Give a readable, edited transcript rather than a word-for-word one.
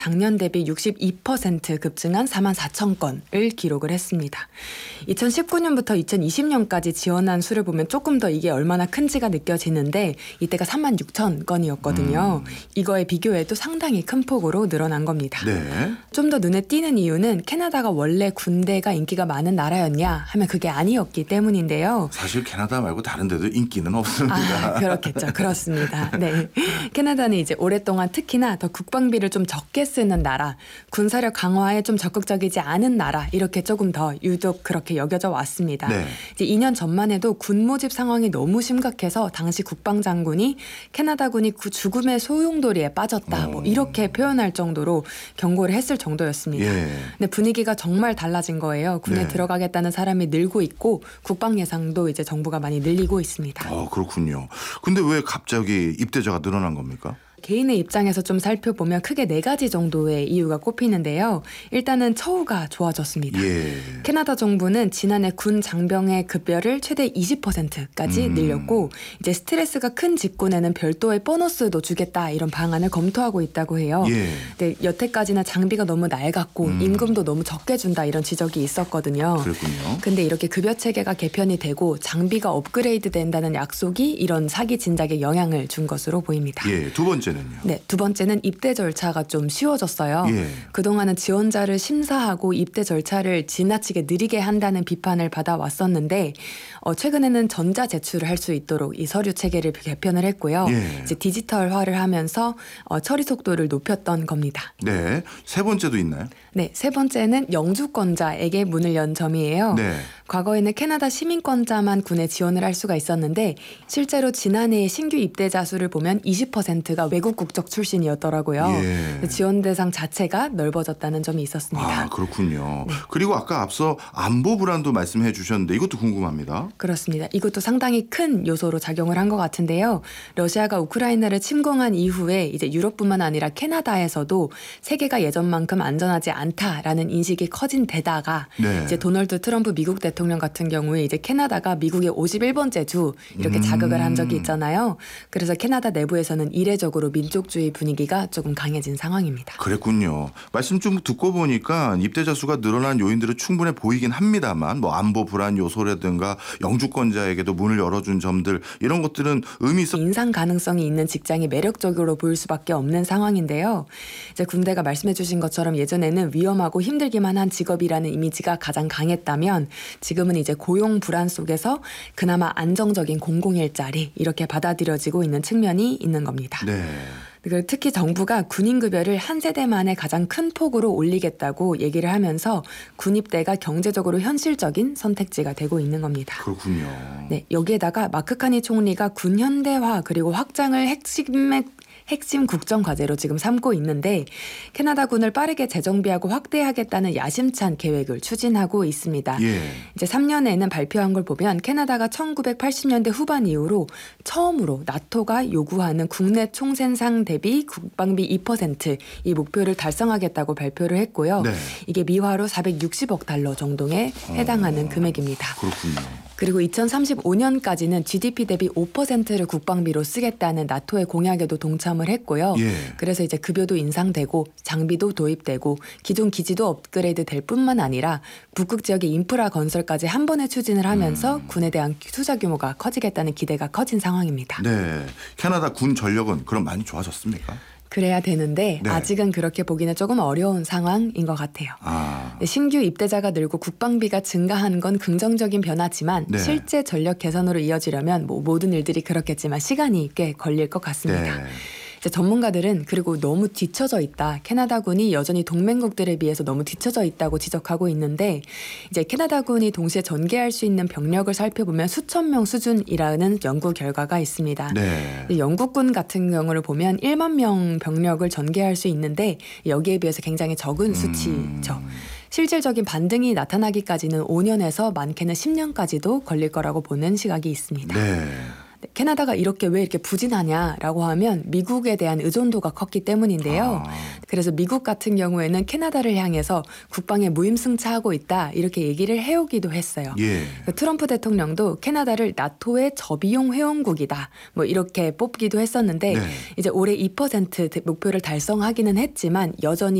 작년 대비 62% 급증한 44,000건을 기록을 했습니다. 2019년부터 2020년까지 지원한 수를 보면 조금 더 이게 얼마나 큰지가 느껴지는데 이때가 36,000건이었거든요. 이거에 비교해도 상당히 큰 폭으로 늘어난 겁니다. 네. 좀 더 눈에 띄는 이유는 캐나다가 원래 군대가 인기가 많은 나라였냐 하면 그게 아니었기 때문인데요. 사실 캐나다 말고 다른 데도 인기는 없습니다. 그렇겠죠. 그렇습니다. 네. 캐나다는 이제 오랫동안 특히나 더 국방비를 좀 적게 쓰는 나라, 군사력 강화에 좀 적극적이지 않은 나라 이렇게 조금 더 유독 그렇게 여겨져 왔습니다. 네. 이제 2년 전만 해도 군 모집 상황이 너무 심각해서 당시 국방장군이 캐나다군이 죽음의 소용돌이에 빠졌다 뭐 이렇게 표현할 정도로 경고를 했을 정도였습니다. 예. 근데 분위기가 정말 달라진 거예요. 군에 네. 들어가겠다는 사람이 늘고 있고 국방 예산도 이제 정부가 많이 늘리고 있습니다. 그렇군요. 근데 왜 갑자기 입대자가 늘어난 겁니까? 개인의 입장에서 좀 살펴보면 크게 4가지 정도의 이유가 꼽히는데요. 일단은 처우가 좋아졌습니다. 예. 캐나다 정부는 지난해 군 장병의 급여를 최대 20%까지 늘렸고 이제 스트레스가 큰 직군에는 별도의 보너스도 주겠다 이런 방안을 검토하고 있다고 해요. 예. 근데 여태까지는 장비가 너무 낡았고 임금도 너무 적게 준다 이런 지적이 있었거든요. 그랬군요. 근데 이렇게 급여 체계가 개편이 되고 장비가 업그레이드 된다는 약속이 이런 사기 진작에 영향을 준 것으로 보입니다. 예. 두 번째는요? 네, 두 번째는 입대 절차가 좀 쉬워졌어요. 예. 그동안은 지원자를 심사하고 입대 절차를 지나치게 느리게 한다는 비판을 받아왔었는데 최근에는 전자 제출을 할 수 있도록 이 서류 체계를 개편을 했고요. 예. 이제 디지털화를 하면서 처리 속도를 높였던 겁니다. 네. 세 번째도 있나요? 네, 세 번째는 영주권자에게 문을 연 점이에요. 네. 과거에는 캐나다 시민권자만 군에 지원을 할 수가 있었는데 실제로 지난해 신규 입대자 수를 보면 20%가 외국 국적 출신이었더라고요. 예. 지원 대상 자체가 넓어졌다는 점이 있었습니다. 그렇군요. 그리고 아까 앞서 안보 불안도 말씀해 주셨는데 이것도 궁금합니다. 그렇습니다. 이것도 상당히 큰 요소로 작용을 한 것 같은데요. 러시아가 우크라이나를 침공한 이후에 이제 유럽뿐만 아니라 캐나다에서도 세계가 예전만큼 안전하지 않다라는 인식이 커진 데다가 네. 이제 도널드 트럼프 미국 대통령 같은 경우에 이제 캐나다가 미국의 51번째 주 이렇게 자극을 한 적이 있잖아요. 그래서 캐나다 내부에서는 이례적으로 민족주의 분위기가 조금 강해진 상황입니다. 그랬군요. 말씀 좀 듣고 보니까 입대자 수가 늘어난 요인들은 충분해 보이긴 합니다만 안보 불안 요소라든가 영주권자에게도 문을 열어준 점들 이런 것들은 의미 있어. 인상 가능성이 있는 직장이 매력적으로 보일 수밖에 없는 상황인데요. 이제 군대가 말씀해 주신 것처럼 예전에는 위험하고 힘들기만 한 직업이라는 이미지가 가장 강했다면 지금은 이제 고용 불안 속에서 그나마 안정적인 공공일자리 이렇게 받아들여지고 있는 측면이 있는 겁니다. 네. 그리고 특히 정부가 군인급여를 한 세대 만에 가장 큰 폭으로 올리겠다고 얘기를 하면서 군입대가 경제적으로 현실적인 선택지가 되고 있는 겁니다. 그렇군요. 네, 여기에다가 마크 카니 총리가 군 현대화 그리고 확장을 핵심 국정 과제로 지금 삼고 있는데 캐나다군을 빠르게 재정비하고 확대하겠다는 야심찬 계획을 추진하고 있습니다. 예. 이제 3년에는 발표한 걸 보면 캐나다가 1980년대 후반 이후로 처음으로 나토가 요구하는 국내 총생산 대비 국방비 2% 목표를 달성하겠다고 발표를 했고요. 네. 이게 미화로 460억 달러 정도에 해당하는 금액입니다. 그렇군요. 그리고 2035년까지는 GDP 대비 5%를 국방비로 쓰겠다는 나토의 공약에도 동참을 했고요. 예. 그래서 이제 급여도 인상되고 장비도 도입되고 기존 기지도 업그레이드 될 뿐만 아니라 북극 지역의 인프라 건설까지 한 번에 추진을 하면서 군에 대한 투자 규모가 커지겠다는 기대가 커진 상황입니다. 네. 캐나다 군 전력은 그럼 많이 좋아졌습니까? 그래야 되는데 네. 아직은 그렇게 보기는 조금 어려운 상황인 것 같아요. 신규 입대자가 늘고 국방비가 증가한 건 긍정적인 변화지만 네. 실제 전력 개선으로 이어지려면 모든 일들이 그렇겠지만 시간이 꽤 걸릴 것 같습니다. 네. 이제 전문가들은 그리고 너무 뒤처져 있다. 캐나다군이 여전히 동맹국들에 비해서 너무 뒤처져 있다고 지적하고 있는데 이제 캐나다군이 동시에 전개할 수 있는 병력을 살펴보면 수천 명 수준이라는 연구 결과가 있습니다. 네. 영국군 같은 경우를 보면 1만 명 병력을 전개할 수 있는데 여기에 비해서 굉장히 적은 수치죠. 실질적인 반등이 나타나기까지는 5년에서 많게는 10년까지도 걸릴 거라고 보는 시각이 있습니다. 네. 캐나다가 이렇게 왜 이렇게 부진하냐라고 하면 미국에 대한 의존도가 컸기 때문인데요. 그래서 미국 같은 경우에는 캐나다를 향해서 국방에 무임승차하고 있다 이렇게 얘기를 해오기도 했어요. 예. 트럼프 대통령도 캐나다를 나토의 저비용 회원국이다 뭐 이렇게 뽑기도 했었는데 네. 이제 올해 2% 목표를 달성하기는 했지만 여전히